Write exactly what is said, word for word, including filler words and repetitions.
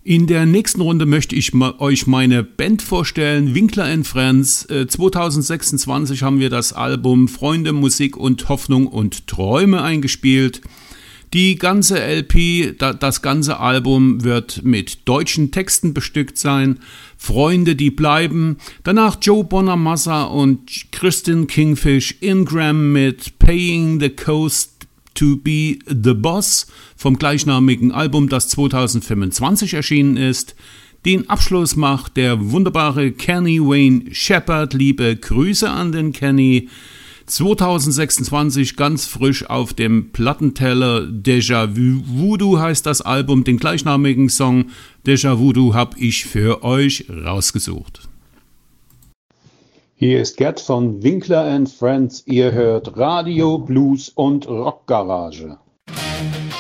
In der nächsten Runde möchte ich ma- euch meine Band vorstellen, Winkler and Friends. Äh, zwanzig sechsundzwanzig haben wir das Album Freunde, Musik und Hoffnung und Träume eingespielt. Die ganze L P, da, das ganze Album wird mit deutschen Texten bestückt sein. Freunde, die bleiben. Danach Joe Bonamassa und Kristin Kingfish Ingram mit Paying the Coast to be the Boss vom gleichnamigen Album, das zwanzig fünfundzwanzig erschienen ist. Den Abschluss macht der wunderbare Kenny Wayne Shepherd. Liebe Grüße an den Kenny. zwanzig sechsundzwanzig ganz frisch auf dem Plattenteller. Déjà Voodoo heißt das Album. Den gleichnamigen Song Déjà Voodoo habe ich für euch rausgesucht. Hier ist Gerd von Winkler and Friends. Ihr hört Radio, Blues und Rockgarage.